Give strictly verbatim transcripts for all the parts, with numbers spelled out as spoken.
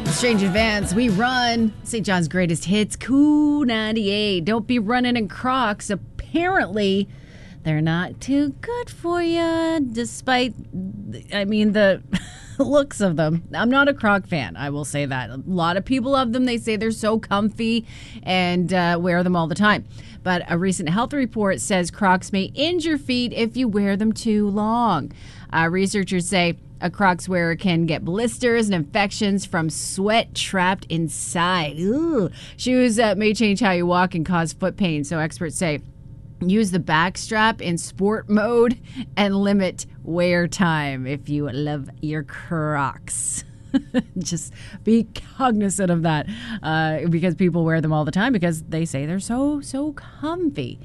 Strange Advance, We Run, Saint John's Greatest Hits, Cool ninety-eight. Don't be running in Crocs. Apparently, they're not too good for you, despite, I mean, the looks of them. I'm not a Croc fan, I will say that. A lot of people love them. They say they're so comfy and uh, wear them all the time. But a recent health report says Crocs may injure feet if you wear them too long. Uh, researchers say a Crocs wearer can get blisters and infections from sweat trapped inside. Ooh. Shoes uh, may change how you walk and cause foot pain. So experts say use the back strap in sport mode and limit wear time if you love your Crocs. Just be cognizant of that uh, because people wear them all the time because they say they're so, so comfy.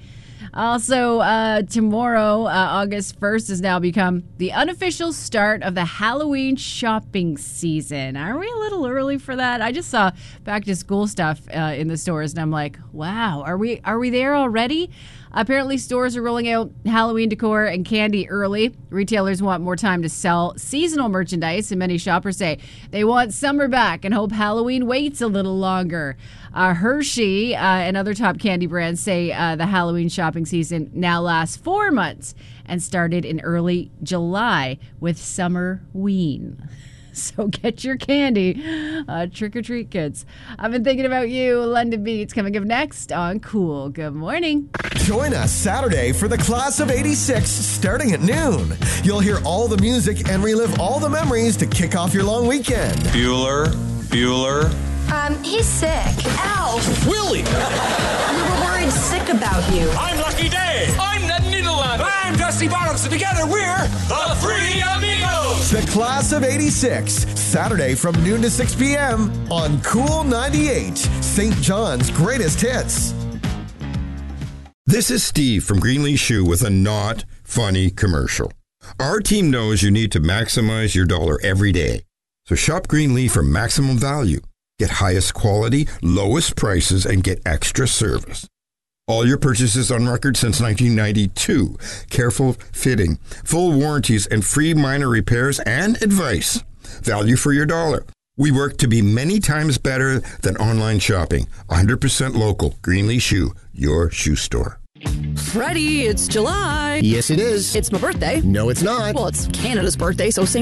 Also, uh, tomorrow, uh, August first, has now become the unofficial start of the Halloween shopping season. Are we a little early for that? I just saw back to school stuff uh, in the stores, and I'm like, wow, are we are we there already? Apparently, stores are rolling out Halloween decor and candy early. Retailers want more time to sell seasonal merchandise, and many shoppers say they want summer back and hope Halloween waits a little longer. Uh, Hershey uh, and other top candy brands say uh, the Halloween shopping season now lasts four months and started in early July with Summerween. So get your candy. Uh, trick or treat, kids. I've been thinking about you. London Beats coming up next on Cool. Good morning. Join us Saturday for the Class of eighty-six starting at noon. You'll hear all the music and relive all the memories to kick off your long weekend. Bueller, Bueller. Um, he's sick. Ow! Willie! We were worried sick about you. I'm Lucky Day. I'm Ned Niederland. I'm Dusty Bottoms, and together we're the Three Amigos. The Class of eighty-six, Saturday from noon to six p.m. on Cool ninety-eight, Saint John's Greatest Hits. This is Steve from Greenlee Shoe with a not funny commercial. Our team knows you need to maximize your dollar every day. So shop Greenlee for maximum value. Get highest quality, lowest prices, and get extra service. All your purchases on record since nineteen ninety-two. Careful fitting, full warranties, and free minor repairs and advice. Value for your dollar. We work to be many times better than online shopping. one hundred percent local. Greenlee Shoe, your shoe store. Freddie, it's July. Yes, it is. It's my birthday. No, it's not. Well, it's Canada's birthday, so same